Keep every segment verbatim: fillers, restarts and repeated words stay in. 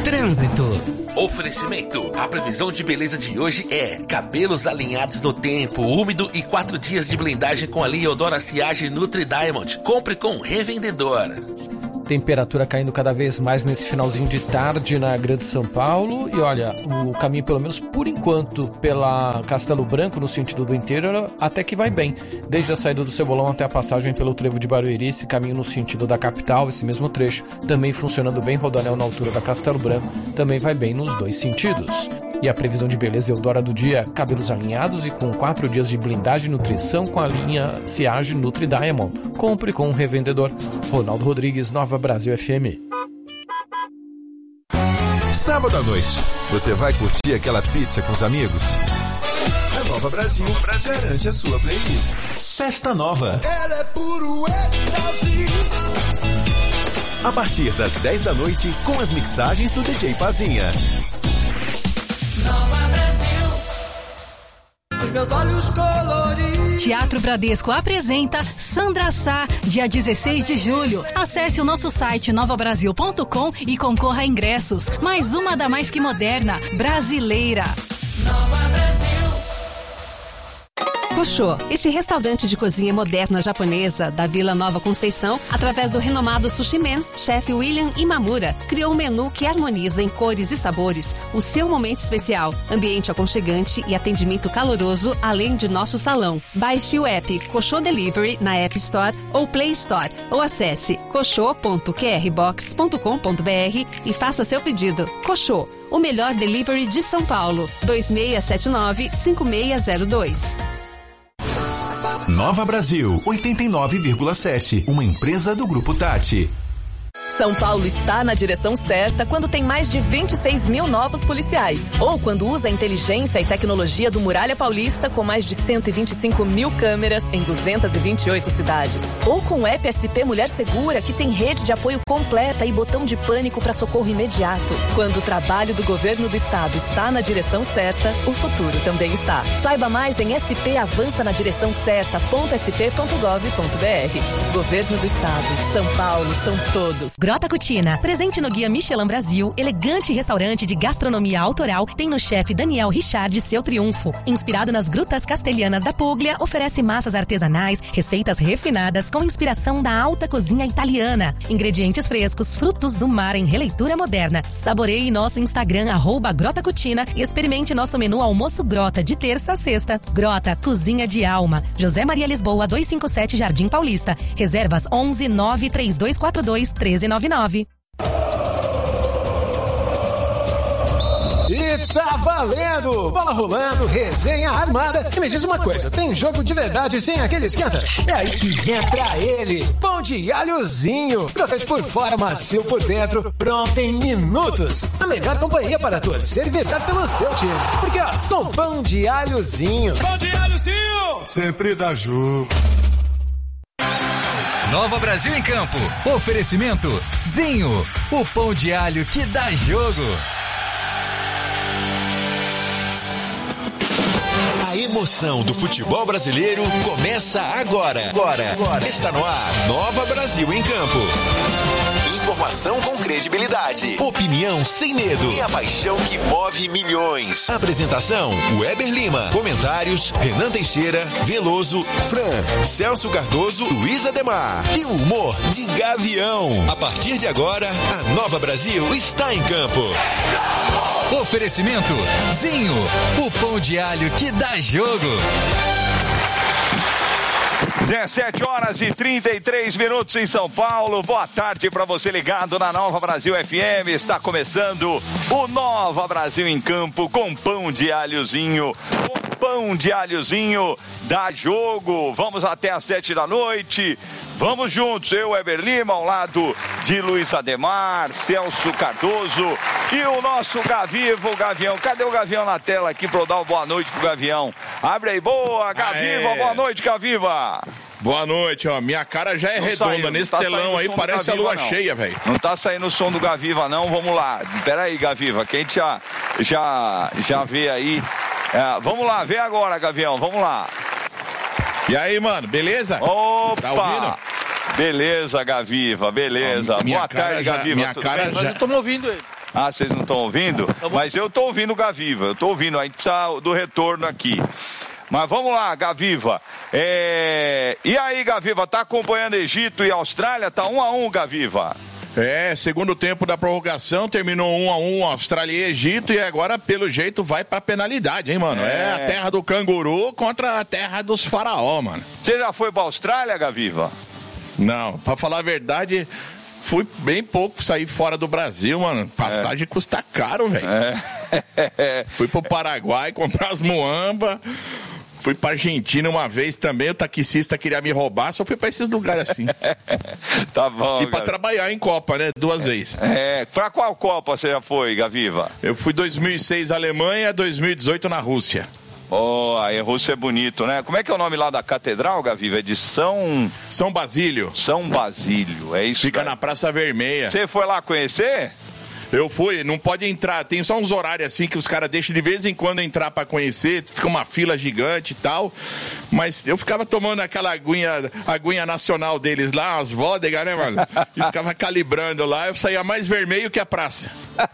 Trânsito. Oferecimento. A previsão de beleza de hoje é cabelos alinhados no tempo, úmido e quatro dias de blindagem com a linha Odora Siage Nutri Diamond. Compre com revendedor. Temperatura caindo cada vez mais nesse finalzinho de tarde na Grande São Paulo. E olha, o caminho, pelo menos por enquanto, pela Castelo Branco, no sentido do interior, até que vai bem. Desde a saída do Cebolão até a passagem pelo trevo de Barueri, esse caminho no sentido da capital, esse mesmo trecho, também funcionando bem. Rodoanel na altura da Castelo Branco também vai bem nos dois sentidos. E a previsão de beleza Eudora do dia, cabelos alinhados e com quatro dias de blindagem e nutrição com a linha Siage Nutri Diamond. Compre com um revendedor. Ronaldo Rodrigues, Nova Brasil F M. Sábado à noite, você vai curtir aquela pizza com os amigos? A Nova Brasil, Nova Brasil garante a sua playlist. Festa Nova. Ela é puro êxtase. A partir das dez da noite, com as mixagens do D J Pazinha. Nova Brasil. Os meus olhos coloridos. Teatro Bradesco apresenta Sandra Sá, dia dezesseis de julho. Acesse o nosso site nova brasil ponto com e concorra a ingressos. Mais uma da mais que moderna, brasileira. Nova Brasil. Koshô, este restaurante de cozinha moderna japonesa da Vila Nova Conceição, através do renomado Sushi Man, chefe William Imamura, criou um menu que harmoniza em cores e sabores o seu momento especial, ambiente aconchegante e atendimento caloroso, além de nosso salão. Baixe o app Koshô Delivery na App Store ou Play Store, ou acesse koshô ponto q r box ponto com ponto b r e faça seu pedido. Koshô, o melhor delivery de São Paulo. dois seis sete nove, cinco seis zero dois. Nova Brasil, oitenta e nove vírgula sete, uma empresa do Grupo Tati. São Paulo está na direção certa quando tem mais de vinte e seis mil novos policiais. Ou quando usa a inteligência e tecnologia do Muralha Paulista com mais de cento e vinte e cinco mil câmeras em duzentas e vinte e oito cidades. Ou com o app S P Mulher Segura, que tem rede de apoio completa e botão de pânico para socorro imediato. Quando o trabalho do governo do estado está na direção certa, o futuro também está. Saiba mais em s p avança na direção certa ponto s p ponto gov ponto b r. Governo do estado, São Paulo, são todos. Grota Cucina, presente no Guia Michelin Brasil, elegante restaurante de gastronomia autoral, tem no chefe Daniel Richard seu triunfo. Inspirado nas grutas castelhanas da Puglia, oferece massas artesanais, receitas refinadas com inspiração da alta cozinha italiana. Ingredientes frescos, frutos do mar em releitura moderna. Saboreie nosso Instagram, arroba Grota Cucina, e experimente nosso menu Almoço Grota, de terça a sexta. Grota, cozinha de alma. José Maria Lisboa, duzentos e cinquenta e sete, Jardim Paulista. Reservas onze nove três dois quatro dois um três nove nove. E tá valendo! Bola rolando, resenha armada. E me diz uma coisa, tem jogo de verdade sem aquele esquenta? É aí que entra ele, pão de alhozinho. Crocante por fora, macio por dentro, pronto em minutos. A melhor companhia para torcer e vibrar pelo seu time. Porque ó, com pão de alhozinho. Pão de alhozinho! Sempre dá jogo. Nova Brasil em Campo. Oferecimento Zinho, o pão de alho que dá jogo. A emoção do futebol brasileiro começa agora. Agora. agora. Está no ar, Nova Brasil em Campo. Informação com credibilidade, opinião sem medo e a paixão que move milhões. Apresentação, Weber Lima. Comentários, Renan Teixeira, Veloso, Fran, Celso Cardoso, Luiz Ademar. E o humor de Gavião. A partir de agora, a Nova Brasil está em campo. Oferecimento Zinho, o pão de alho que dá jogo. dezessete horas e trinta e três minutos em São Paulo. Boa tarde para você ligado na Nova Brasil F M. Está começando o Nova Brasil em Campo com pão de alhozinho. Com pão de alhozinho dá jogo. Vamos até às sete da noite. Vamos juntos, eu, Weber Lima, ao lado de Luiz Ademar, Celso Cardoso e o nosso Gaviva, o Gavião. Cadê o Gavião na tela aqui para eu dar uma boa noite pro Gavião? Abre aí, boa, Gaviva, Aê. Boa noite, Gaviva. Boa noite, ó. Minha cara já é não redonda saiu, nesse tá telão aí, parece Gaviva, a lua não. cheia, velho. Não tá saindo o som do Gaviva, não. Vamos lá. Pera aí, Gaviva, que a gente já, já, já vê aí. É, vamos lá, vê agora, Gavião, vamos lá. E aí, mano, beleza? Opa! Tá ouvindo? Beleza, Gaviva, beleza. Minha Boa tarde, já, Gaviva. Minha tudo cara bem? já... Mas eu tô me ouvindo ele. Ah, vocês não estão ouvindo? Mas eu estou ouvindo o Gaviva, eu estou ouvindo, a gente precisa do retorno aqui. Mas vamos lá, Gaviva. É... E aí, Gaviva, tá acompanhando Egito e Austrália? Tá um a um, Gaviva. É, segundo tempo da prorrogação, terminou um a um, Austrália e Egito, e agora, pelo jeito, vai pra penalidade, hein, mano? É, é a terra do canguru contra a terra dos faraó, mano. Você já foi pra Austrália, Gaviva? Não, pra falar a verdade, fui bem pouco sair fora do Brasil, mano. Passagem é. custa caro, velho. É. Fui pro Paraguai comprar as muamba. Fui pra Argentina uma vez também, o taxista queria me roubar, só fui pra esses lugares assim. Tá bom. E pra cara. trabalhar em Copa, né? Duas é, vezes. É, pra qual Copa você já foi, Gaviva? Eu fui dois mil e seis Alemanha, dois mil e dezoito na Rússia. Oh, aí a Rússia é bonito, né? Como é que é o nome lá da catedral, Gaviva? É de São... São Basílio. São Basílio, é isso. Fica daí. na Praça Vermelha. Você foi lá conhecer? Eu fui, não pode entrar, tem só uns horários assim que os caras deixam de vez em quando entrar pra conhecer, fica uma fila gigante e tal, mas eu ficava tomando aquela aguinha, aguinha nacional deles lá, as vodka, né, mano? E ficava calibrando lá, eu saía mais vermelho que a praça.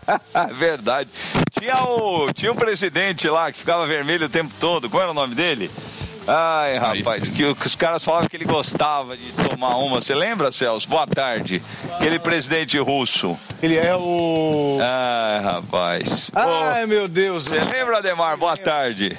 Verdade. Tinha o, tinha um presidente lá que ficava vermelho o tempo todo, qual era o nome dele? Ai, rapaz, que, que os caras falavam que ele gostava de tomar uma. Você lembra, Celso? Boa tarde. Aquele presidente russo. Ele é o... Ai, rapaz. Ai, oh, meu Deus. Você lembra, Ademar? Boa tarde.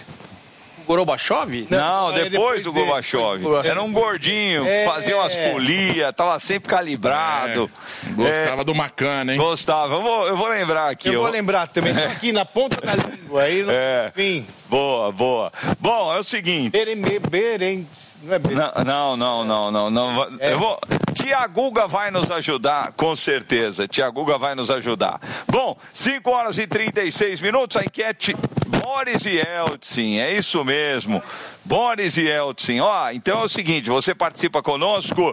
Gorbachev? Não, não, depois, é depois do Gorbachev. Era um gordinho que é, fazia umas folias, tava sempre calibrado. É, gostava é, do macana, hein? Gostava. Eu vou, eu vou lembrar aqui. Eu ó. vou lembrar também. É. Aqui na ponta da língua. Aí, no é. fim. Boa, boa. Bom, é o seguinte. Berem, berem. Não, é não, não, não, não, não. É. Eu vou... Tiaguga vai nos ajudar, com certeza. Tiaguga vai nos ajudar. Bom, cinco horas e trinta e seis minutos, a enquete Boris e Eltsin, é isso mesmo. Boris e Eltsin, ó, então é o seguinte, você participa conosco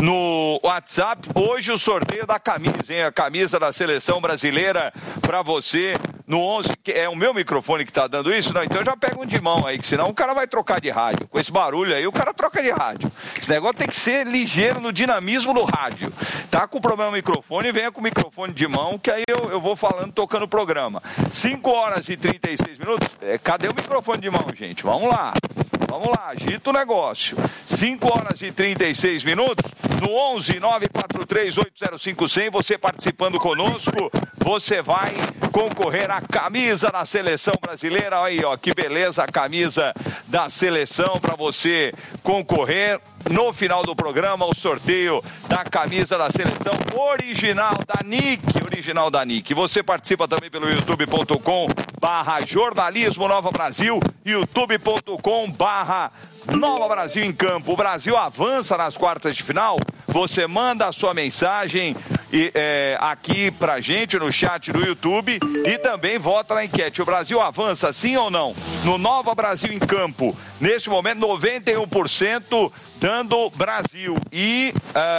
no WhatsApp, hoje o sorteio da camisa, hein, a camisa da Seleção Brasileira pra você no onze, é o meu microfone que tá dando isso? Não, então já pega um de mão aí, que senão o cara vai trocar de rádio, com esse barulho aí o cara troca de rádio, esse negócio tem que ser ligeiro no dinamismo do rádio, tá com problema no microfone, venha com o microfone de mão, que aí eu, eu vou falando, tocando o programa. cinco horas e trinta e seis minutos, é, cadê o microfone de mão, gente? Vamos lá. Vamos lá, agita o negócio. cinco horas e trinta e seis minutos, no onze nove quatro três oito zero cinco zero zero, você participando conosco, você vai concorrer à camisa da Seleção Brasileira. Aí, ó, que beleza, a camisa da Seleção para você concorrer. No final do programa, o sorteio da camisa da Seleção original da Nick, original da Nick. Você participa também pelo youtube ponto com barra jornalismo Nova Brasil, youtube ponto com barra Nova Brasil em Campo. O Brasil avança nas quartas de final. Você manda a sua mensagem e, é, aqui pra gente no chat do YouTube e também vota na enquete. O Brasil avança sim ou não? No Nova Brasil em Campo, neste momento noventa e um por cento dando Brasil. E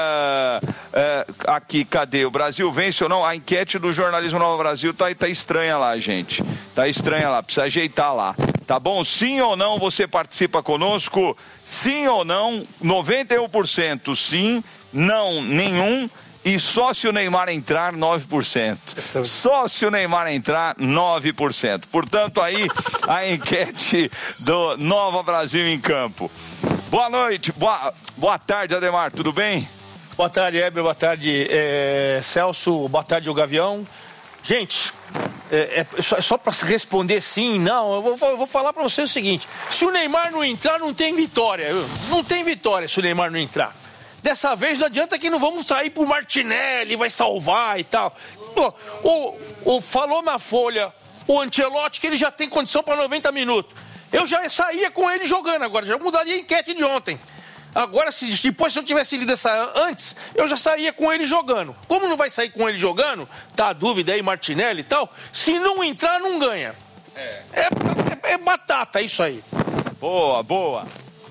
uh, uh, aqui, cadê? O Brasil vence ou não? A enquete do Jornalismo Nova Brasil tá, tá estranha lá, gente. Tá estranha lá, precisa ajeitar lá. Tá bom? Sim ou não, você participa conosco? Sim ou não? noventa e um por cento sim, não, nenhum. E só se o Neymar entrar, nove por cento. Só se o Neymar entrar, nove por cento. Portanto, aí a enquete do Nova Brasil em Campo. Boa noite, boa, boa tarde, Ademar, tudo bem? Boa tarde, Heber, boa tarde, é, Celso, boa tarde, o Gavião. Gente, é, é só, só para responder sim, não, eu vou, eu vou falar para você o seguinte: se o Neymar não entrar, não tem vitória. Não tem vitória se o Neymar não entrar. Dessa vez não adianta que não vamos sair pro Martinelli, vai salvar e tal. O, o, o, falou na Folha o Ancelotti que ele já tem condição para noventa minutos. Eu já saía com ele jogando agora, já mudaria a enquete de ontem. Agora, se depois se eu tivesse lido essa antes, eu já saía com ele jogando. Como não vai sair com ele jogando, tá a dúvida aí, Martinelli e tal, se não entrar, não ganha. É, é, é, é batata isso aí. Boa, boa.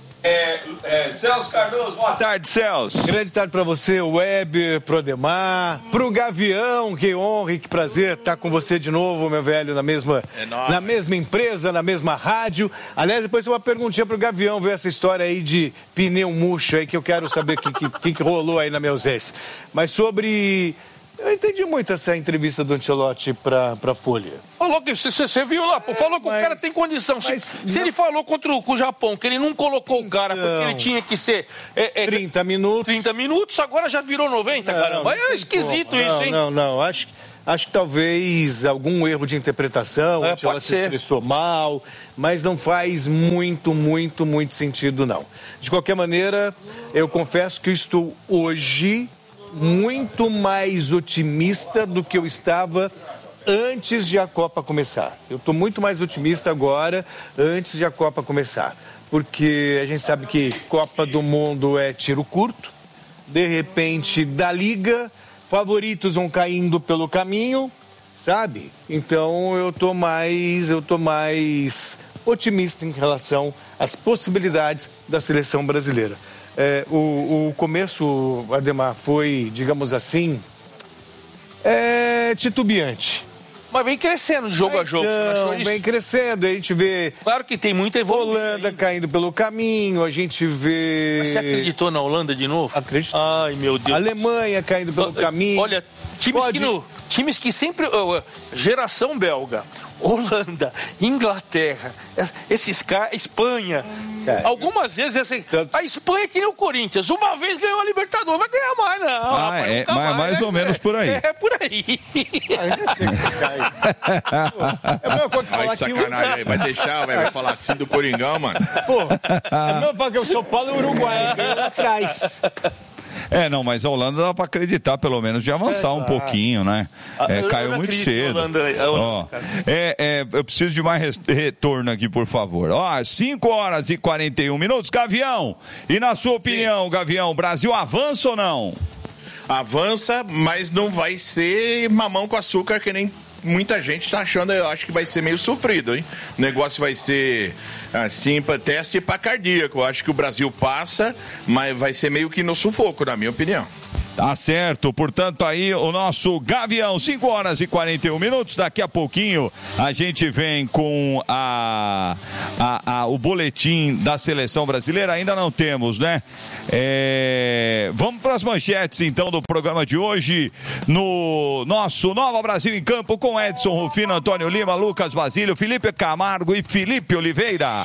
É, é, Celso Cardoso, boa tarde, Celso. Grande tarde pra você, Weber, pro Ademar, pro Gavião, que honra e que prazer estar com você de novo, meu velho, na mesma, na mesma empresa, na mesma rádio. Aliás, depois uma perguntinha pro Gavião, ver essa história aí de pneu murcho aí, que eu quero saber o que, que, que rolou aí na Meus Reis. Mas sobre Eu entendi muito essa entrevista do Ancelotti pra, pra Folha. Falou que você viu lá, pô, falou que mas, o cara tem condição. Se, se não... ele falou contra o, com o Japão que ele não colocou então, o cara porque ele tinha que ser é, é, trinta minutos. trinta minutos, agora já virou noventa, não, caramba. Não é esquisito como. isso, não, hein? Não, não, acho que. Acho que talvez algum erro de interpretação, é, ela se expressou mal, mas não faz muito, muito, muito sentido, não. De qualquer maneira, eu confesso que eu estou hoje muito mais otimista do que eu estava antes de a Copa começar. Eu estou muito mais otimista agora, antes de a Copa começar. Porque a gente sabe que Copa do Mundo é tiro curto, de repente, da Liga... favoritos vão caindo pelo caminho, sabe? Então eu tô mais, eu tô mais otimista em relação às possibilidades da seleção brasileira. É, o, o começo, Ademar, foi, digamos assim, é, titubeante. Mas vem crescendo de jogo então, a jogo. Você não achou isso? Vem crescendo, a gente vê... Claro que tem muita evolução. Holanda ainda caindo pelo caminho, a gente vê... Mas você acreditou na Holanda de novo? Acredito. Ai, meu Deus. Alemanha caindo pelo caminho. Olha, times, Pode... que, no, times que sempre... Uh, geração belga, Holanda, Inglaterra, esses caras, Espanha... É. Algumas vezes, assim, a Espanha é que nem o Corinthians. Uma vez ganhou a Libertadores, vai ganhar mais, não. Ah, rapaz, é, mas mais, mais ou menos por aí. É, é por aí. É a mesma coisa que falar Ai, sacanagem que... aí, vai deixar, vai, vai falar assim do Coringão, mano. Pô, é a mesma coisa que o São Paulo e o Uruguai, ganhou lá atrás. É, não, mas a Holanda dá pra acreditar, pelo menos, de avançar é, um pouquinho, né? É, eu, caiu eu muito cedo. Holanda, Holanda, Ó, é, é, eu preciso de mais retorno aqui, por favor. Ó, cinco horas e quarenta e um minutos. Gavião, e na sua opinião, Sim. Gavião, o Brasil avança ou não? Avança, mas não vai ser mamão com açúcar que nem muita gente tá achando. Eu acho que vai ser meio sofrido, hein? O negócio vai ser assim, pra teste para cardíaco. Eu acho que o Brasil passa, mas vai ser meio que no sufoco, na minha opinião. Tá certo, portanto aí o nosso Gavião, cinco horas e quarenta e um minutos, daqui a pouquinho a gente vem com a, a, a, o boletim da seleção brasileira, ainda não temos, né? É, vamos para as manchetes então do programa de hoje, no nosso Nova Brasil em Campo com Edson Rufino, Antônio Lima, Lucas Basílio, Felipe Camargo e Felipe Oliveira.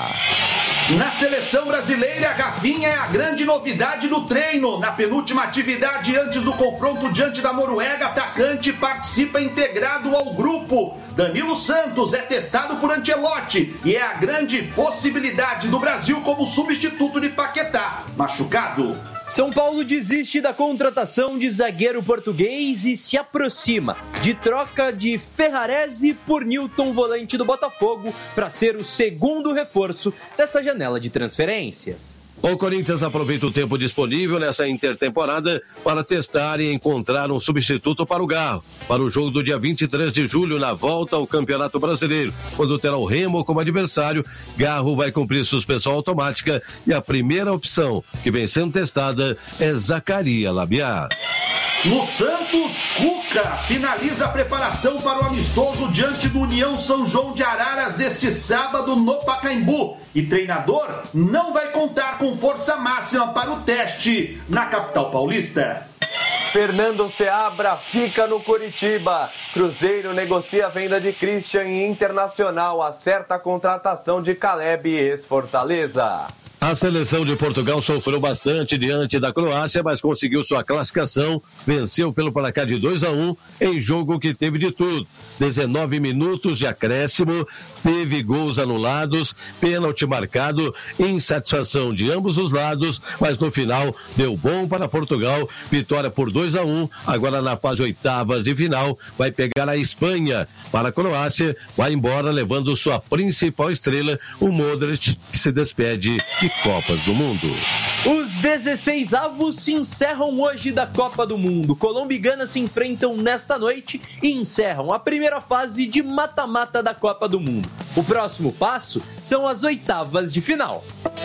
Na seleção brasileira, Rafinha é a grande novidade do treino. Na penúltima atividade antes do confronto diante da Noruega, atacante participa integrado ao grupo. Danilo Santos é testado por Ancelotti e é a grande possibilidade do Brasil como substituto de Paquetá. Machucado. São Paulo desiste da contratação de zagueiro português e se aproxima de troca de Ferrarese por Newton, volante do Botafogo, para ser o segundo reforço dessa janela de transferências. O Corinthians aproveita o tempo disponível nessa intertemporada para testar e encontrar um substituto para o Garro, para o jogo do dia vinte e três de julho na volta ao Campeonato Brasileiro, quando terá o Remo como adversário. Garro vai cumprir suspensão automática e a primeira opção que vem sendo testada é Zacaria Labiar. No Santos, Cuca finaliza a preparação para o amistoso diante do União São João de Araras deste sábado no Pacaembu. E treinador não vai contar com força máxima para o teste na capital paulista. Fernando Seabra fica no Coritiba. Cruzeiro negocia a venda de Christian e Internacional acerta a contratação de Caleb e ex-Fortaleza. A seleção de Portugal sofreu bastante diante da Croácia, mas conseguiu sua classificação, venceu pelo placar de dois a um em jogo que teve de tudo. dezenove minutos de acréscimo, teve gols anulados, pênalti marcado, insatisfação de ambos os lados, mas no final deu bom para Portugal, vitória por dois a um. Agora na fase oitavas de final vai pegar a Espanha. Para a Croácia, vai embora levando sua principal estrela, o Modric, que se despede de Copas do Mundo. Os dezesseis avos se encerram hoje da Copa do Mundo. Colômbia e Gana se enfrentam nesta noite e encerram a primeira fase de mata-mata da Copa do Mundo. O próximo passo são as oitavas de final.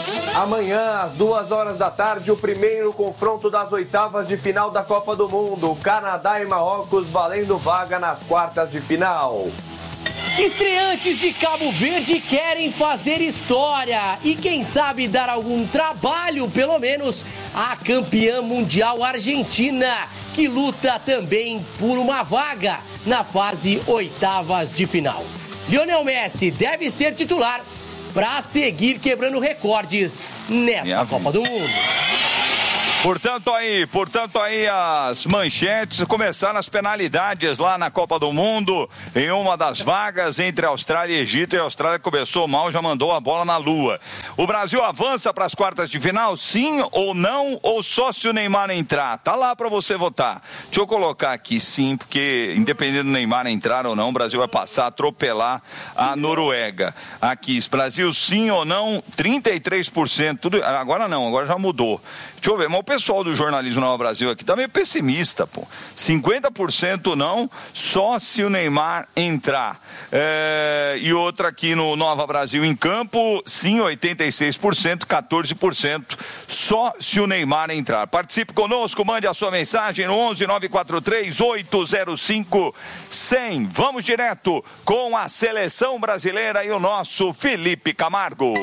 Amanhã, às duas horas da tarde, o primeiro confronto das oitavas de final da Copa do Mundo. Canadá e Marrocos valendo vaga nas quartas de final. Estreantes de Cabo Verde querem fazer história e quem sabe dar algum trabalho, pelo menos, à campeã mundial Argentina, que luta também por uma vaga na fase oitavas de final. Lionel Messi deve ser titular para seguir quebrando recordes nesta Copa do Mundo. Portanto aí, portanto aí as manchetes, começaram as penalidades lá na Copa do Mundo, em uma das vagas entre Austrália e Egito, e a Austrália começou mal, já mandou a bola na lua. O Brasil avança para as quartas de final, sim ou não, ou só se o Neymar entrar? Tá lá para você votar. Deixa eu colocar aqui sim, porque independente do Neymar entrar ou não, o Brasil vai passar a atropelar a Noruega. Aqui, Brasil sim ou não, trinta e três por cento, tudo, agora não, agora já mudou. Deixa eu ver, mas o pessoal do Jornalismo Nova Brasil aqui tá meio pessimista, pô. cinquenta por cento não, só se o Neymar entrar. É, e outra aqui no Nova Brasil em Campo, sim, oitenta e seis por cento, quatorze por cento, só se o Neymar entrar. Participe conosco, mande a sua mensagem no onze nove quatro três oito zero cinco cem. Vamos direto com a seleção brasileira e o nosso Felipe Camargo.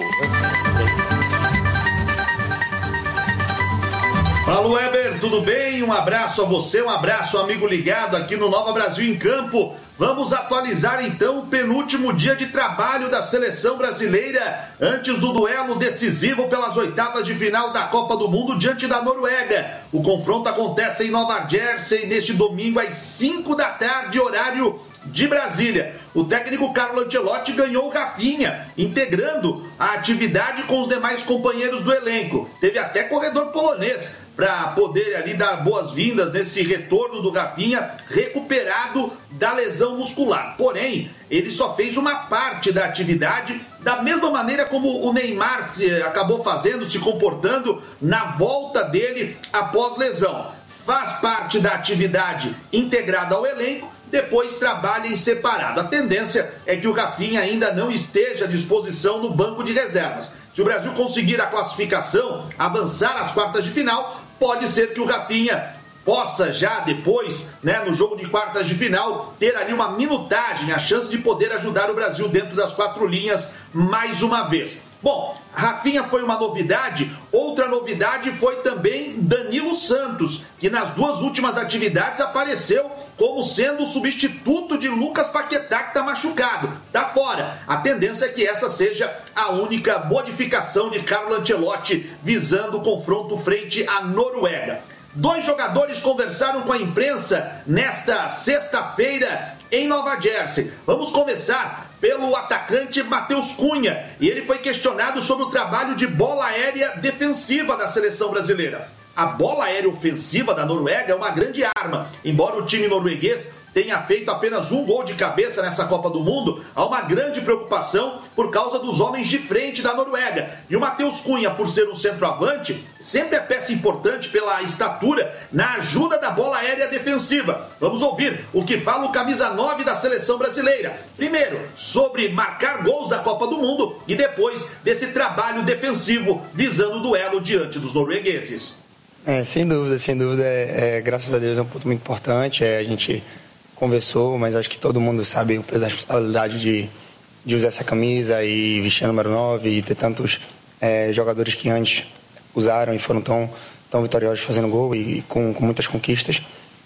Fala, Weber, tudo bem? Um abraço a você, um abraço, amigo ligado aqui no Nova Brasil em Campo. Vamos atualizar então o penúltimo dia de trabalho da seleção brasileira antes do duelo decisivo pelas oitavas de final da Copa do Mundo diante da Noruega. O confronto acontece em Nova Jersey neste domingo às cinco da tarde, horário de Brasília. O técnico Carlo Ancelotti ganhou o Rafinha, integrando a atividade com os demais companheiros do elenco. Teve até corredor polonês para poder ali dar boas-vindas nesse retorno do Rafinha, recuperado da lesão muscular. Porém, ele só fez uma parte da atividade, da mesma maneira como o Neymar se, acabou fazendo, se comportando na volta dele após lesão. Faz parte da atividade integrada ao elenco, depois trabalha em separado. A tendência é que o Rafinha ainda não esteja à disposição no banco de reservas. Se o Brasil conseguir a classificação, avançar às quartas de final, pode ser que o Rafinha possa já depois, né, no jogo de quartas de final, ter ali uma minutagem, a chance de poder ajudar o Brasil dentro das quatro linhas mais uma vez. Bom, Rafinha foi uma novidade. Outra novidade foi também Danilo Santos, que nas duas últimas atividades apareceu como sendo o substituto de Lucas Paquetá, que está machucado, está fora. A tendência é que essa seja a única modificação de Carlo Ancelotti visando o confronto frente à Noruega. Dois jogadores conversaram com a imprensa nesta sexta-feira em Nova Jersey. Vamos começar pelo atacante Matheus Cunha, e ele foi questionado sobre o trabalho de bola aérea defensiva da seleção brasileira. A bola aérea ofensiva da Noruega é uma grande arma. Embora o time norueguês tenha feito apenas um gol de cabeça nessa Copa do Mundo, há uma grande preocupação por causa dos homens de frente da Noruega. E o Matheus Cunha, por ser um centroavante, sempre é peça importante pela estatura na ajuda da bola aérea defensiva. Vamos ouvir o que fala o camisa nove da seleção brasileira. Primeiro, sobre marcar gols da Copa do Mundo, e depois desse trabalho defensivo visando o duelo diante dos noruegueses. É, sem dúvida, sem dúvida, é, é, graças a Deus é um ponto muito importante. É, a gente conversou, mas acho que todo mundo sabe o peso da responsabilidade de, de usar essa camisa e vestir a número nove e ter tantos é, jogadores que antes usaram e foram tão, tão vitoriosos fazendo gol e, e com, com muitas conquistas.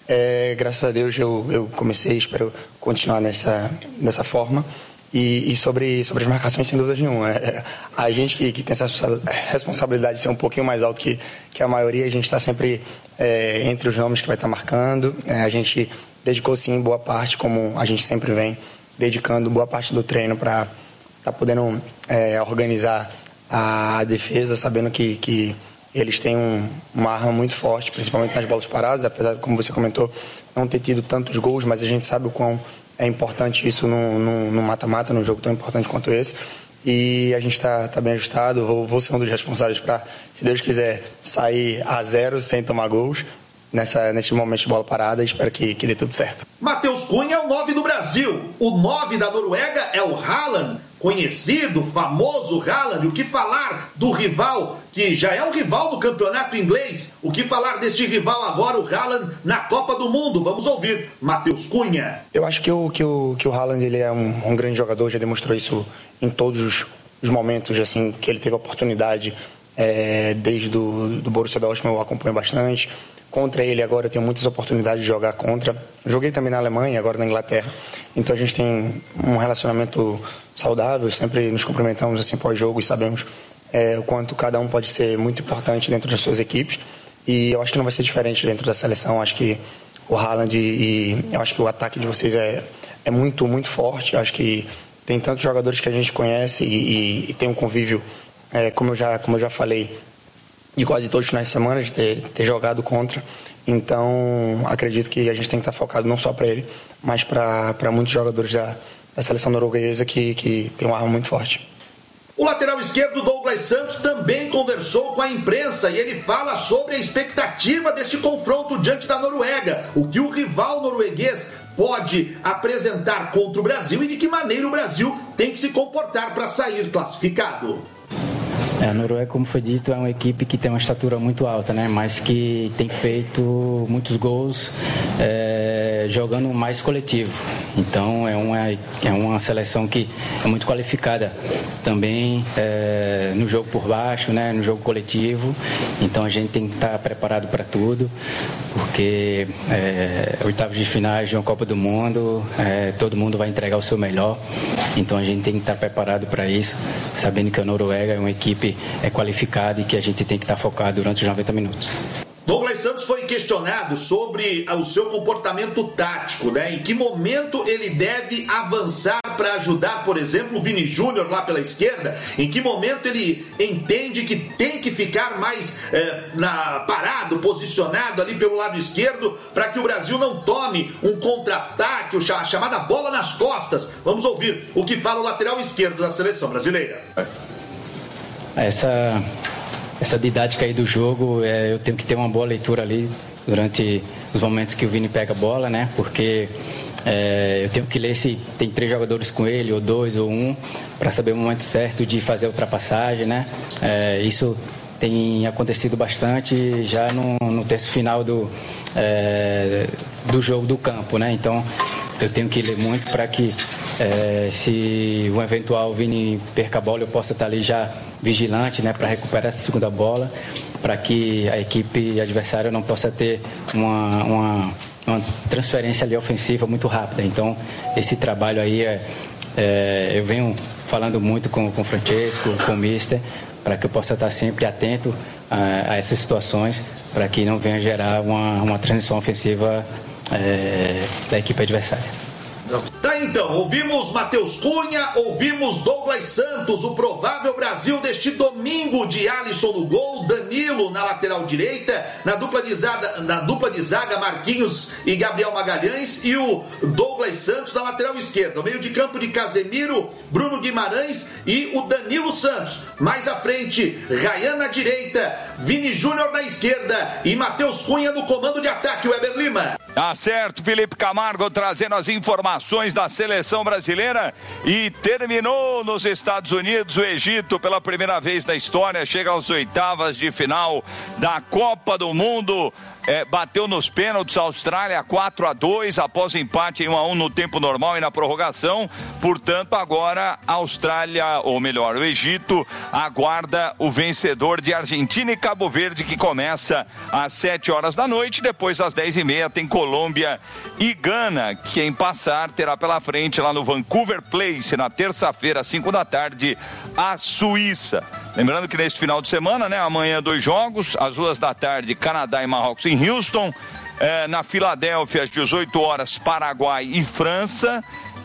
É, graças a Deus eu, eu comecei, espero continuar nessa, dessa forma. E, e sobre, sobre as marcações, sem dúvida nenhuma. É, a gente que, que tem essa responsabilidade de ser um pouquinho mais alto que, que a maioria, a gente está sempre é, entre os nomes que vai estar tá marcando. É, a gente dedicou, sim, boa parte, como a gente sempre vem, dedicando boa parte do treino para estar tá podendo é, organizar a defesa, sabendo que, que eles têm um, uma arma muito forte, principalmente nas bolas paradas, apesar de, como você comentou, não ter tido tantos gols, mas a gente sabe o quão é importante isso no mata-mata, num jogo tão importante quanto esse. E a gente está tá bem ajustado. Vou, vou ser um dos responsáveis para, se Deus quiser, sair a zero sem tomar gols. nessa, neste momento de bola parada. Espero que, que dê tudo certo. Matheus Cunha é o nove do Brasil. O nove da Noruega é o Haaland, conhecido, famoso Haaland. O que falar do rival, que já é um rival do campeonato inglês? O que falar deste rival agora, o Haaland, na Copa do Mundo? Vamos ouvir Matheus Cunha. Eu acho que o, que o, que o Haaland ele é um, um grande jogador, já demonstrou isso em todos os, os momentos assim, que ele teve a oportunidade. É, desde do, do Borussia Dortmund eu acompanho bastante. Contra ele agora eu tenho muitas oportunidades de jogar contra. Joguei também na Alemanha, agora na Inglaterra. Então a gente tem um relacionamento saudável, sempre nos cumprimentamos assim pós-jogo e sabemos é, o quanto cada um pode ser muito importante dentro das suas equipes. E eu acho que não vai ser diferente dentro da seleção. Acho que o Haaland e, e eu acho que o ataque de vocês é, é muito, muito forte. Eu acho que tem tantos jogadores que a gente conhece e, e, e tem um convívio, é, como, eu já, como eu já falei, de quase todos os finais de semana, de ter, ter jogado contra. Então, acredito que a gente tem que estar focado não só para ele, mas para muitos jogadores da, da seleção norueguesa que, que tem uma arma muito forte. O lateral esquerdo, Douglas Santos, também conversou com a imprensa e ele fala sobre a expectativa deste confronto diante da Noruega. O que o rival norueguês pode apresentar contra o Brasil e de que maneira o Brasil tem que se comportar para sair classificado. A Noruega, como foi dito, é uma equipe que tem uma estatura muito alta, né? Mas que tem feito muitos gols é, jogando mais coletivo. Então é uma, é uma seleção que é muito qualificada também é, no jogo por baixo, né? No jogo coletivo. Então a gente tem que estar preparado para tudo, porque é, oitavos de finais de uma Copa do Mundo, é, todo mundo vai entregar o seu melhor. Então a gente tem que estar preparado para isso, sabendo que a Noruega é uma equipe é qualificada e que a gente tem que estar focado durante os noventa minutos. Douglas Santos foi questionado sobre o seu comportamento tático, né? Em que momento ele deve avançar para ajudar, por exemplo, o Vini Júnior lá pela esquerda? Em que momento ele entende que tem que ficar mais é, na, parado, posicionado ali pelo lado esquerdo, para que o Brasil não tome um contra-ataque, a chamada bola nas costas? Vamos ouvir o que fala o lateral esquerdo da seleção brasileira. Essa... Essa didática aí do jogo, é, eu tenho que ter uma boa leitura ali durante os momentos que o Vini pega a bola, né? Porque é, eu tenho que ler se tem três jogadores com ele, ou dois, ou um, para saber o momento certo de fazer a ultrapassagem, né? É, isso tem acontecido bastante já no, no terço final do, é, do jogo do campo, né? Então eu tenho que ler muito para que é, se o eventual Vini perca a bola, eu possa estar ali já vigilante, né, para recuperar essa segunda bola, para que a equipe adversária não possa ter uma, uma, uma transferência ali ofensiva muito rápida. Então esse trabalho aí é, é, eu venho falando muito com, com o Francesco, com o Mister, para que eu possa estar sempre atento a, a essas situações, para que não venha gerar uma, uma transição ofensiva é, da equipe adversária. Tá, então, ouvimos Matheus Cunha, ouvimos Douglas Santos, o provável Brasil deste domingo de Alisson no gol, Danilo na lateral direita, na dupla de zaga, na dupla de zaga Marquinhos e Gabriel Magalhães, e o Douglas Santos na lateral esquerda, meio de campo de Casemiro, Bruno Guimarães e o Danilo Santos. Mais à frente, Ryan na direita, Vini Júnior na esquerda e Matheus Cunha no comando de ataque, Weber Lima. Tá certo, Felipe Camargo trazendo as informações da seleção brasileira. E terminou nos Estados Unidos. O Egito, pela primeira vez na história, chega às oitavas de final da Copa do Mundo. É, bateu nos pênaltis a Austrália quatro a dois após empate em um a um no tempo normal e na prorrogação. Portanto, agora a Austrália, ou melhor, o Egito, aguarda o vencedor de Argentina e Cabo Verde, que começa às sete horas da noite. Depois, às dez e meia, tem Colômbia e Gana. Quem passar terá pela frente lá no Vancouver Place, na terça-feira, às cinco da tarde, a Suíça. Lembrando que neste final de semana, né, amanhã dois jogos, às duas da tarde, Canadá e Marrocos em Houston, é, na Filadélfia, às dezoito horas, Paraguai e França.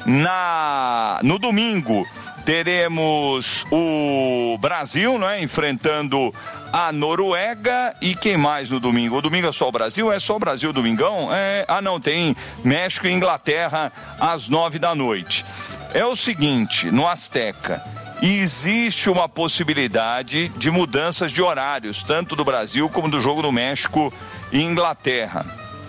Na, no domingo, teremos o Brasil, né, enfrentando a Noruega. E quem mais no domingo? O domingo é só o Brasil? É só o Brasil, domingão? É, ah, não, tem México e Inglaterra às nove da noite. É o seguinte, no Azteca, existe uma possibilidade de mudanças de horários, tanto do Brasil como do jogo do México e Inglaterra.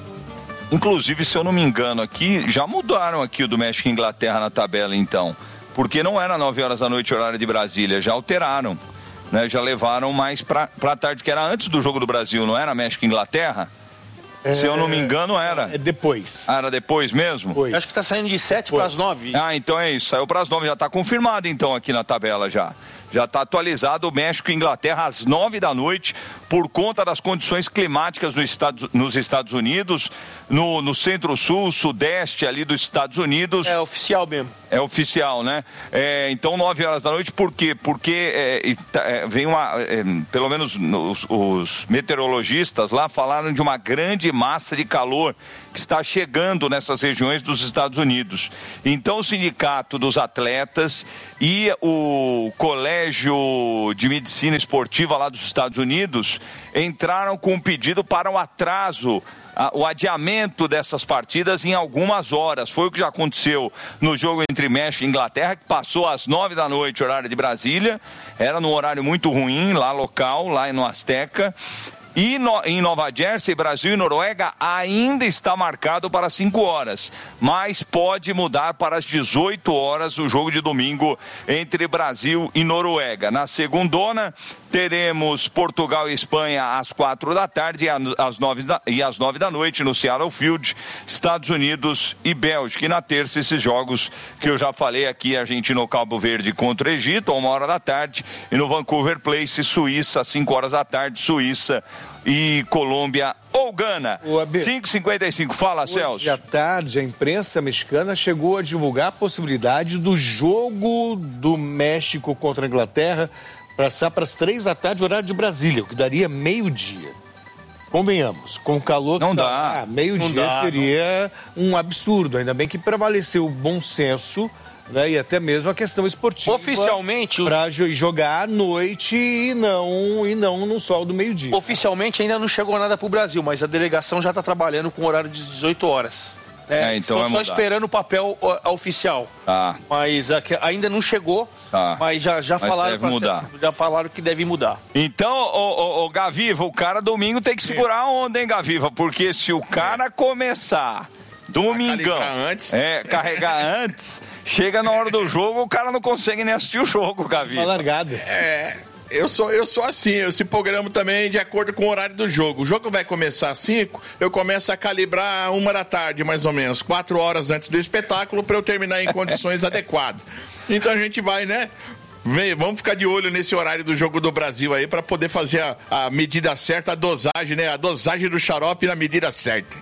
Inclusive, se eu não me engano aqui, já mudaram aqui o do México e Inglaterra na tabela, então. Porque não era nove horas da noite, horário de Brasília, já alteraram. Né? Já levaram mais para a tarde, que era antes do jogo do Brasil, não era México e Inglaterra? É... Se eu não me engano, era. É depois. Ah, era depois mesmo? Depois. Acho que está saindo de sete para as nove. Ah, então é isso. Saiu para as nove, já está confirmado então aqui na tabela já. Já está atualizado o México e Inglaterra às nove da noite, por conta das condições climáticas no Estados, nos Estados Unidos, no, no centro-sul, sudeste ali dos Estados Unidos. É oficial mesmo. É oficial, né? É, então, nove horas da noite, por quê? Porque é, é, vem uma, é, pelo menos os, os meteorologistas lá falaram de uma grande massa de calor que está chegando nessas regiões dos Estados Unidos. Então, o sindicato dos atletas e o Colégio de Medicina Esportiva lá dos Estados Unidos entraram com um pedido para o atraso, o adiamento dessas partidas em algumas horas. Foi o que já aconteceu no jogo entre México e Inglaterra, que passou às nove da noite, horário de Brasília. Era num horário muito ruim, lá local, lá no Azteca. E no, em Nova Jersey, Brasil e Noruega ainda está marcado para cinco horas, mas pode mudar para as dezoito horas o jogo de domingo entre Brasil e Noruega. Na segundona, teremos Portugal e Espanha às quatro da tarde e às nove da, e às nove da noite no Seattle Field, Estados Unidos e Bélgica. E na terça, esses jogos que eu já falei aqui, Argentina no Cabo Verde contra o Egito, a uma hora da tarde, e no Vancouver Place, Suíça, às cinco horas da tarde, Suíça e Colômbia ou Gana. cinco e cinquenta e cinco. Fala, Hoje Celso. Hoje à tarde, a imprensa mexicana chegou a divulgar a possibilidade do jogo do México contra a Inglaterra passar para as três da tarde, horário de Brasília, o que daria meio-dia. Convenhamos, com o calor que não tá, dá. Ah, meio-dia seria não... um absurdo. Ainda bem que prevaleceu o bom senso, né, e até mesmo a questão esportiva. Oficialmente, para jogar à noite e não, e não no sol do meio-dia. Oficialmente ainda não chegou nada para o Brasil, mas a delegação já está trabalhando com horário de dezoito horas. É, é, então Estão só esperando o papel uh, oficial. Ah. Mas uh, ainda não chegou, ah. mas já, já, mas falaram deve mudar. Ser, já falaram que deve mudar. Então, ô, ô, ô, Gaviva, o cara domingo tem que segurar a onda, hein, Gaviva? Porque se o cara é. começar domingão, antes. É, carregar antes, chega na hora do jogo, o cara não consegue nem assistir o jogo, Gaviva. Tá largado. É... Eu sou, eu sou assim, eu se programo também de acordo com o horário do jogo. O jogo vai começar às cinco, eu começo a calibrar uma da tarde, mais ou menos, quatro horas antes do espetáculo, para eu terminar em condições adequadas. Então a gente vai, né? Vem, vamos ficar de olho nesse horário do jogo do Brasil aí, para poder fazer a, a medida certa, a dosagem, né? A dosagem do xarope na medida certa.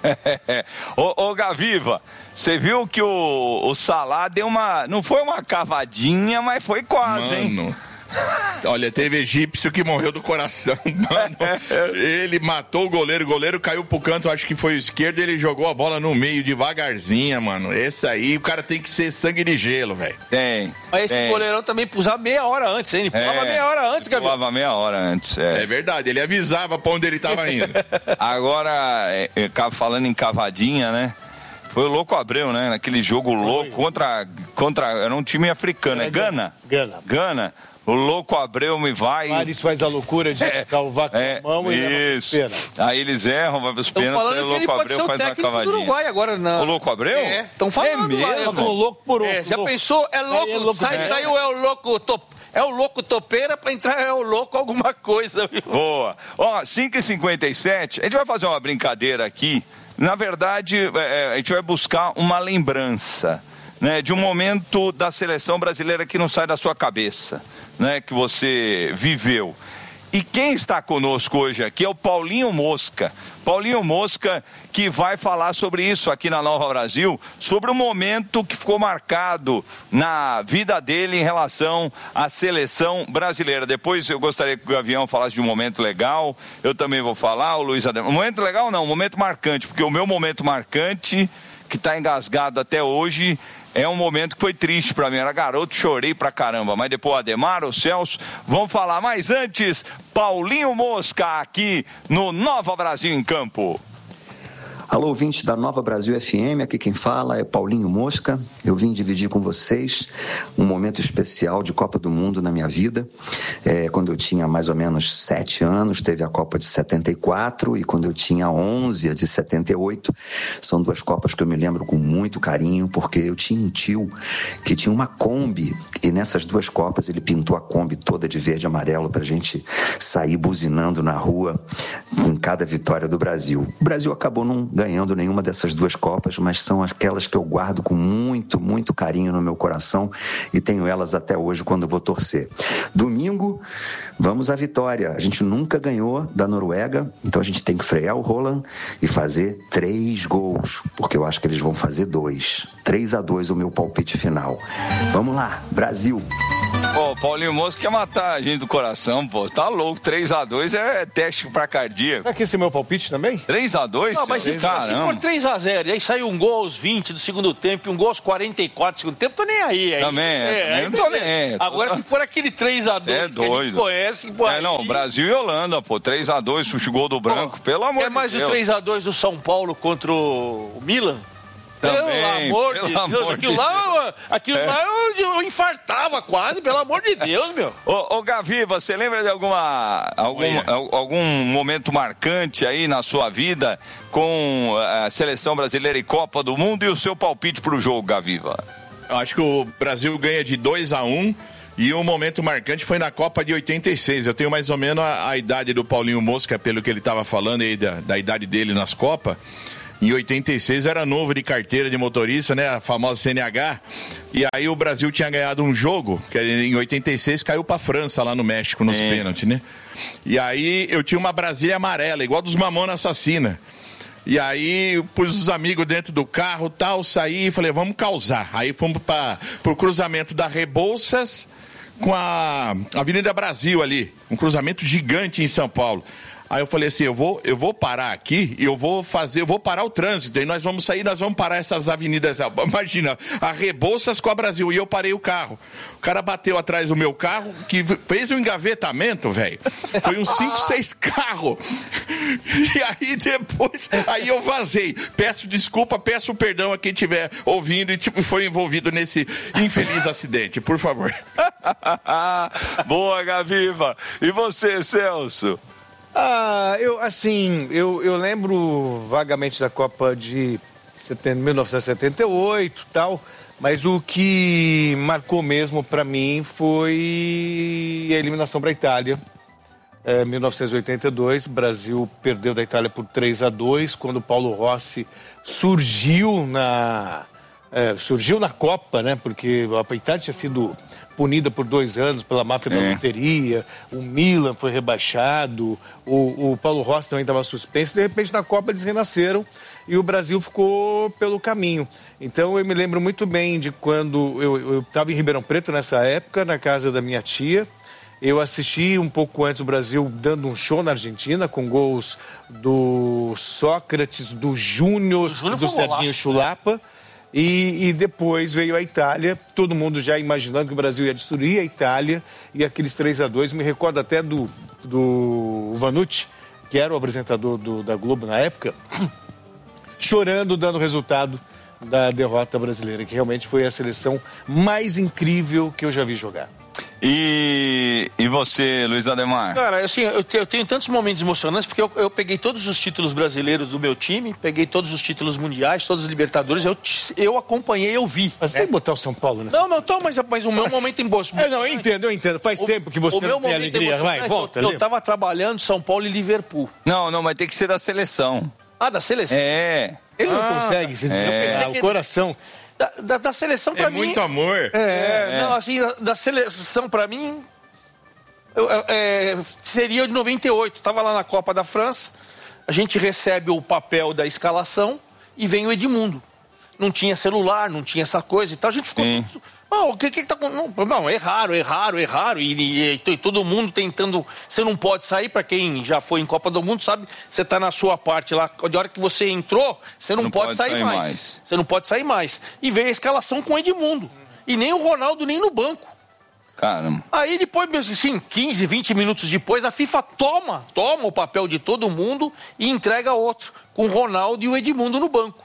ô, ô Gaviva, você viu que o, o Salah deu uma, não foi uma cavadinha, mas foi quase, Mano. hein? Olha, teve egípcio que morreu do coração, mano. Ele matou o goleiro, o goleiro caiu pro canto, acho que foi o esquerdo, ele jogou a bola no meio devagarzinho, mano. Esse aí, o cara tem que ser sangue de gelo, velho. Tem. Mas esse tem. goleirão também pulava meia hora antes, hein? Ele pulava é, meia hora antes, Gabriel. Pulava meia hora antes, é. É verdade, ele avisava pra onde ele tava indo. Agora, é, é, falando em cavadinha, né? Foi o Louco Abreu, né? Naquele jogo louco contra, contra... Era um time africano, é Gana? Gana. Gana. O Louco Abreu me vai... Maris faz a loucura de é, calvar com é, a mão e isso. leva pros pênaltis. Aí eles erram, vai pros pênaltis, aí o Louco Abreu faz uma cavadinha. Do Uruguai agora, não. O Louco Abreu? É, estão falando. É mesmo? Lá, louco por outro. É, já louco. pensou? É louco, é louco sai, é. saiu é o louco top. É o louco topeira pra entrar, é o louco alguma coisa, viu? Boa. Ó, cinco e cinquenta e sete, a gente vai fazer uma brincadeira aqui. Na verdade, é, a gente vai buscar uma lembrança, né, de um momento da seleção brasileira que não sai da sua cabeça, né, que você viveu. E quem está conosco hoje aqui é o Paulinho Mosca. Paulinho Mosca, que vai falar sobre isso aqui na Nova Brasil, sobre o momento que ficou marcado na vida dele em relação à seleção brasileira. Depois eu gostaria que o Gavião falasse de um momento legal, eu também vou falar, o Luiz Ademar. Um momento legal não, um momento marcante, porque o meu momento marcante, que está engasgado até hoje, é um momento que foi triste pra mim, era garoto, chorei pra caramba, mas depois o Ademar, o Celso vão falar. Mas antes, Paulinho Mosca aqui no Nova Brasil em Campo. Alô, ouvinte da Nova Brasil F M, aqui quem fala é Paulinho Mosca. Eu vim dividir com vocês um momento especial de Copa do Mundo na minha vida. É, quando eu tinha mais ou menos sete anos, teve a Copa de setenta e quatro, e quando eu tinha onze, a de setenta e oito. São duas Copas que eu me lembro com muito carinho, porque eu tinha um tio que tinha uma Kombi, e nessas duas Copas ele pintou a Kombi toda de verde e amarelo pra gente sair buzinando na rua em cada vitória do Brasil. O Brasil acabou não ganhando nenhuma dessas duas Copas, mas são aquelas que eu guardo com muito, muito carinho no meu coração e tenho elas até hoje quando vou torcer. Domingo, vamos à vitória. A gente nunca ganhou da Noruega, então a gente tem que frear o Haaland e fazer três gols, porque eu acho que eles vão fazer dois. três a dois o meu palpite final. Vamos lá, Brasil! Pô, Paulinho Mosca quer matar a gente do coração, pô. Tá louco. três a dois é teste pra cardíaco. Será que esse é meu palpite também? três a dois? Não, mas se, se for três a zero, e aí saiu um gol aos vinte do segundo tempo e um gol aos quarenta e quatro do segundo tempo, tô nem aí. aí. Também, é, também não tô nem aí. Agora, se for aquele três a dois é que a gente conhece... Pô, é, não, aí... Brasil e Holanda, pô. três a dois, chute gol do branco, pô, pelo amor de Deus. É mais o três a dois do São Paulo contra o Milan? Também, pelo amor pelo de Deus, amor aquilo, de lá, aquilo é. lá eu, eu infartava quase, pelo amor de Deus, meu. Ô, ô Gavi, você lembra de alguma, algum, algum momento marcante aí na sua vida com a seleção brasileira e Copa do Mundo e o seu palpite pro jogo, Gaviva? Eu acho que o Brasil ganha de dois a um. E um momento marcante foi na Copa de oitenta e seis. Eu tenho mais ou menos a, a idade do Paulinho Mosca, pelo que ele estava falando aí, da, da idade dele nas Copas. Em oitenta e seis eu era novo de carteira de motorista, né? A famosa C N H. E aí o Brasil tinha ganhado um jogo, que em oitenta e seis caiu pra França, lá no México, nos é. pênaltis, né? E aí eu tinha uma Brasília amarela, igual dos Mamonas Assassina. E aí eu pus os amigos dentro do carro, tal, saí e falei, vamos causar. Aí fomos para pro cruzamento da Rebouças com a Avenida Brasil ali, um cruzamento gigante em São Paulo. Aí eu falei assim, eu vou, eu vou parar aqui e eu vou fazer, eu vou parar o trânsito. E nós vamos sair, nós vamos parar essas avenidas. Imagina, a Rebouças com a Brasil. E eu parei o carro. O cara bateu atrás do meu carro, que fez um engavetamento, velho. Foi uns cinco, seis carros. E aí depois, aí eu vazei. Peço desculpa, peço perdão a quem estiver ouvindo e tipo, foi envolvido nesse infeliz acidente. Por favor. Boa, Gaviva. E você, Celso? Ah, eu, assim, eu, eu lembro vagamente da Copa de mil novecentos e setenta e oito e tal, mas o que marcou mesmo pra mim foi a eliminação para a Itália. É, mil novecentos e oitenta e dois, o Brasil perdeu da Itália por três a dois, quando o Paulo Rossi surgiu na, é, surgiu na Copa, né? Porque a Itália tinha sido punida por dois anos pela máfia é. da loteria, o Milan foi rebaixado, o, o Paulo Rossi também estava suspenso, de repente na Copa eles renasceram e o Brasil ficou pelo caminho. Então eu me lembro muito bem de quando eu estava em Ribeirão Preto nessa época, na casa da minha tia. Eu assisti um pouco antes o Brasil dando um show na Argentina, com gols do Sócrates, do Júnior e do Serginho Chulapa. E, e depois veio a Itália, todo mundo já imaginando que o Brasil ia destruir a Itália, e aqueles três a dois, me recordo até do, do Vanucci, que era o apresentador do, da Globo na época, chorando, dando resultado da derrota brasileira, que realmente foi a seleção mais incrível que eu já vi jogar. E, e você, Luiz Ademar? Cara, assim, eu, te, eu tenho tantos momentos emocionantes, porque eu, eu peguei todos os títulos brasileiros do meu time, peguei todos os títulos mundiais, todos os Libertadores, eu, eu acompanhei, eu vi. Mas é. tem que botar o São Paulo nessa... Não, não, tô, mas, mas o meu mas... momento em boa. É, não, eu entendo, eu entendo. Faz o, tempo que você não tem alegria. Vai, volta. Eu, eu tava trabalhando São Paulo e Liverpool. Não, não, mas tem que ser da seleção. Ah, da seleção? É. Ele ah, não consegue, se é. o coração... Da, da, da seleção pra é mim... É muito amor. É, é. Não, assim, da, da seleção pra mim... Eu, é, seria de noventa e oito, estava lá na Copa da França, a gente recebe o papel da escalação e vem o Edmundo. Não tinha celular, não tinha essa coisa e tal, a gente ficou... Oh, o que que tá com... Não, não, erraram, erraram, erraram, e, e, e todo mundo tentando... Você não pode sair, para quem já foi em Copa do Mundo, sabe? Você tá na sua parte lá, de hora que você entrou, você não, não pode, pode sair, sair mais. mais. Você não pode sair mais. E veio a escalação com o Edmundo. E nem o Ronaldo, nem no banco. Caramba. Aí depois, assim, quinze, vinte minutos depois, a FIFA toma, toma o papel de todo mundo e entrega outro, com o Ronaldo e o Edmundo no banco.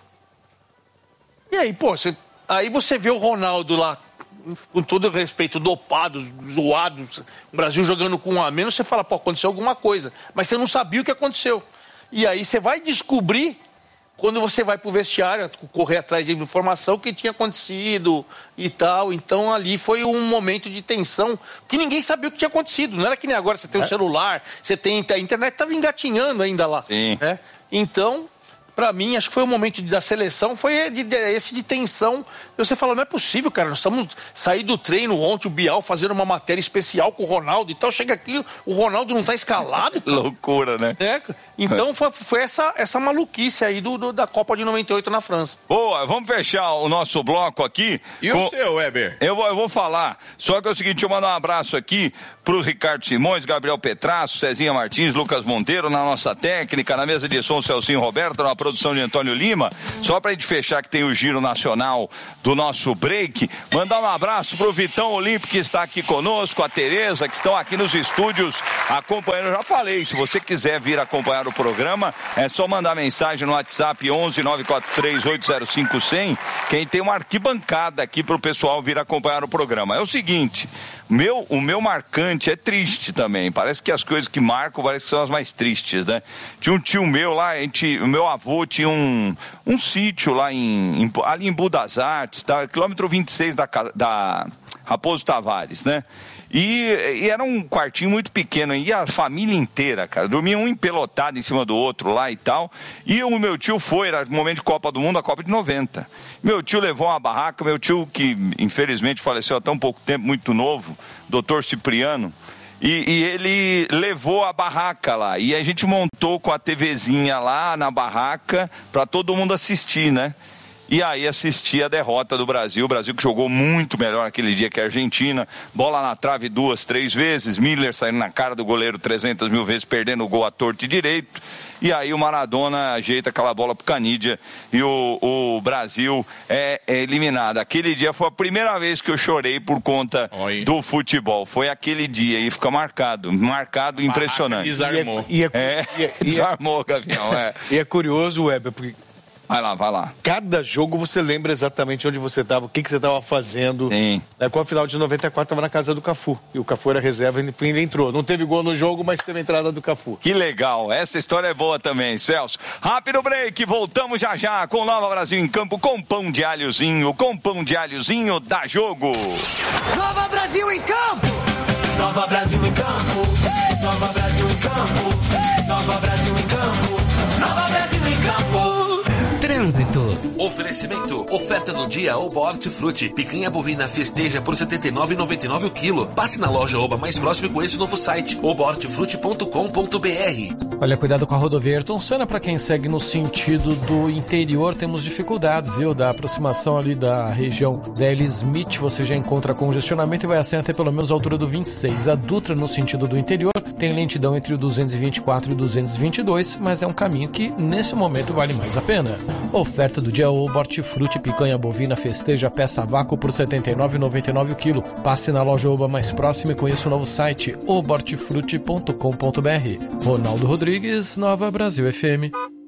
E aí, pô, você, aí você vê o Ronaldo lá, com todo respeito, dopados, zoados, o Brasil jogando com um a menos, você fala, pô, aconteceu alguma coisa. Mas você não sabia o que aconteceu. E aí você vai descobrir, quando você vai pro vestiário, correr atrás de informação, o que tinha acontecido e tal. Então ali foi um momento de tensão, que ninguém sabia o que tinha acontecido. Não era que nem agora, você tem o celular, você tem... A internet estava engatinhando ainda lá. Sim. Né? Então... Pra mim, acho que foi o momento da seleção, foi de, de, esse de tensão. Você fala, não é possível, cara, nós estamos saindo do treino ontem, o Bial fazendo uma matéria especial com o Ronaldo e tal, chega aqui, o Ronaldo não tá escalado. Loucura, né? É, então foi, foi essa, essa maluquice aí do, do, da Copa de noventa e oito na França. Boa, vamos fechar o nosso bloco aqui. E com... o seu, Weber? Eu vou, eu vou falar, só que é o seguinte, deixa eu mandar um abraço aqui pro Ricardo Simões, Gabriel Petrasso, Cezinha Martins, Lucas Monteiro, na nossa técnica, na mesa de som, Celcinho Roberto, na produção de Antônio Lima. Só pra gente fechar que tem o giro nacional do nosso break, mandar um abraço pro Vitão Olímpico, que está aqui conosco, a Tereza, que estão aqui nos estúdios acompanhando. Eu já falei, se você quiser vir acompanhar o programa, é só mandar mensagem no WhatsApp onze nove quatro três oito zero cinco cem, quem tem uma arquibancada aqui pro pessoal vir acompanhar o programa. É o seguinte, meu, o meu marcante é triste também, parece que as coisas que marcam parece que são as mais tristes, né? Tinha um tio meu lá, a gente, o meu avô tinha um, um sítio lá em, em, ali em Budas Artes, tá? Quilômetro vinte e seis da, da Raposo Tavares, né? E, e era um quartinho muito pequeno, e a família inteira, cara, dormia um empelotado em cima do outro lá e tal, e o meu tio foi, era momento de Copa do Mundo, a Copa de noventa, meu tio levou uma barraca, meu tio que infelizmente faleceu há tão pouco tempo, muito novo, doutor Cipriano, e, e ele levou a barraca lá, e a gente montou com a TVzinha lá na barraca, pra todo mundo assistir, né? E aí assisti a derrota do Brasil, o Brasil que jogou muito melhor aquele dia que a Argentina, bola na trave duas, três vezes, Miller saindo na cara do goleiro trezentas mil vezes, perdendo o gol à torta e direito, e aí o Maradona ajeita aquela bola pro Canidia e o, o Brasil é, é eliminado. Aquele dia foi a primeira vez que eu chorei por conta Oi. do futebol, foi aquele dia e fica marcado, marcado, Barraca impressionante. Desarmou. E é, e é, é, e é, desarmou, Gavião, é. E é curioso, Weber, porque... Vai lá, vai lá. Cada jogo você lembra exatamente onde você estava, o que, que você estava fazendo. Sim. Né, com a final de noventa e quatro estava na casa do Cafu. E o Cafu era reserva e ele entrou. Não teve gol no jogo, mas teve a entrada do Cafu. Que legal. Essa história é boa também, Celso. Rápido break. Voltamos já já com Nova Brasil em Campo com pão de alhozinho. Com pão de alhozinho dá jogo. Nova Brasil em Campo. Nova Brasil em Campo. Nova Brasil em Campo. Nova Brasil em Campo. Nova Brasil em Campo. Trânsito. Oferecimento. Oferta do dia Oba Hortifruti. Picanha bovina festeja por setenta e nove reais e noventa e nove centavos o quilo. Passe na loja Oba mais próximo com esse novo site oba hortifruti ponto com ponto br. Olha, cuidado com a rodovia Ayrton Senna, para quem segue no sentido do interior, temos dificuldades, viu? Da aproximação ali da região da L. Smith, você já encontra congestionamento e vai assim até pelo menos a altura do vinte e seis. A Dutra, no sentido do interior, tem lentidão entre o duzentos e vinte e quatro e o duzentos e vinte e dois, mas é um caminho que, nesse momento, vale mais a pena. Oferta do dia Oba Hortifruti, picanha bovina festeja peça a vácuo por setenta e nove reais e noventa e nove centavos o quilo. Passe na loja Oba mais próxima e conheça o novo site oba hortifruti ponto com ponto br. Ronaldo Rodrigues, Nova Brasil F M.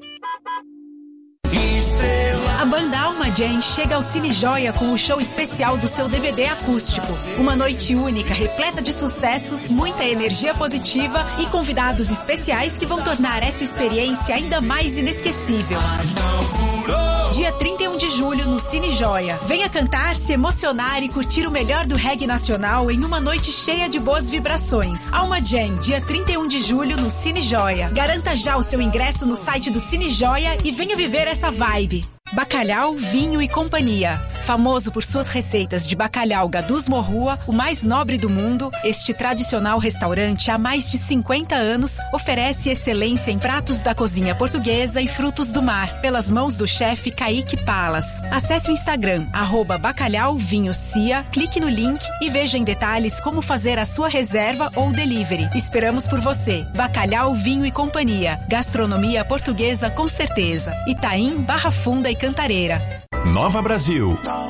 A banda Alma Jam chega ao Cine Joia com o show especial do seu D V D acústico. Uma noite única, repleta de sucessos, muita energia positiva e convidados especiais que vão tornar essa experiência ainda mais inesquecível. Dia trinta e um de julho no Cine Joia. Venha cantar, se emocionar e curtir o melhor do reggae nacional em uma noite cheia de boas vibrações. Alma Jam, dia trinta e um de julho no Cine Joia. Garanta já o seu ingresso no site do Cine Joia e venha viver essa vibe. Bacalhau, Vinho e Companhia. Famoso por suas receitas de bacalhau Gadus Morrua, o mais nobre do mundo, este tradicional restaurante há mais de cinquenta anos oferece excelência em pratos da cozinha portuguesa e frutos do mar, pelas mãos do chefe Kaique Palas. Acesse o Instagram, arroba Bacalhau Vinho Cia, clique no link e veja em detalhes como fazer a sua reserva ou delivery. Esperamos por você. Bacalhau, Vinho e Companhia. Gastronomia portuguesa com certeza. Itaim, Barra Funda e Cantareira. Nova Brasil. Nova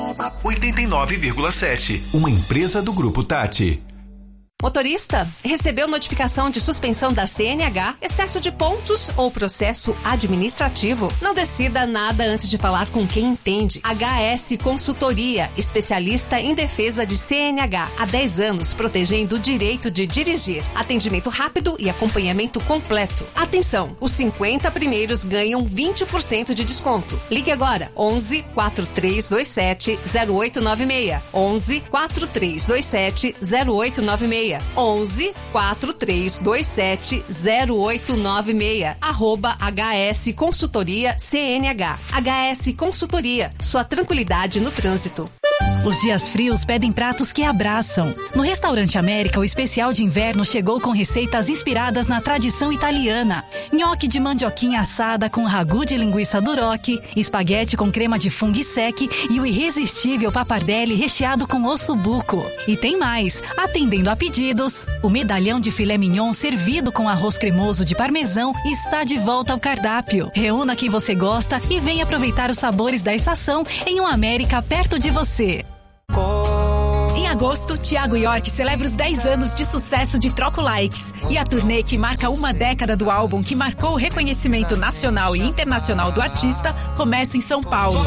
oitenta e nove vírgula sete. Uma empresa do Grupo Tati. Motorista, recebeu notificação de suspensão da C N H, excesso de pontos ou processo administrativo? Não decida nada antes de falar com quem entende. H S Consultoria, especialista em defesa de C N H. Há dez anos, protegendo o direito de dirigir. Atendimento rápido e acompanhamento completo. Atenção, os cinquenta primeiros ganham vinte por cento de desconto. Ligue agora, onze, quatro três dois sete, zero oito nove seis. onze, quatro três dois sete, zero oito nove seis. onze, quatro três dois sete, zero oito nove seis. Arroba H S Consultoria C N H. H S Consultoria, sua tranquilidade no trânsito. Os dias frios pedem pratos que abraçam. No Restaurante América, o especial de inverno chegou com receitas inspiradas na tradição italiana. Nhoque de mandioquinha assada com ragu de linguiça duroc, espaguete com crema de fungo sec e o irresistível pappardelle recheado com ossobuco. E tem mais, atendendo a pedidos, o medalhão de filé mignon servido com arroz cremoso de parmesão está de volta ao cardápio. Reúna quem você gosta e venha aproveitar os sabores da estação em um América perto de você. Em agosto, Thiago York celebra os dez anos de sucesso de Troco Likes e a turnê que marca uma década do álbum que marcou o reconhecimento nacional e internacional do artista começa em São Paulo.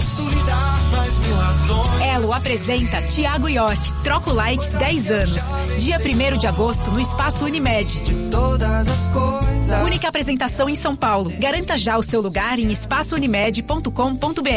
Elo apresenta Thiago York, Troco Likes dez anos, dia primeiro de agosto no Espaço Unimed. Única apresentação em São Paulo. Garanta já o seu lugar em espaço unimed ponto com ponto br.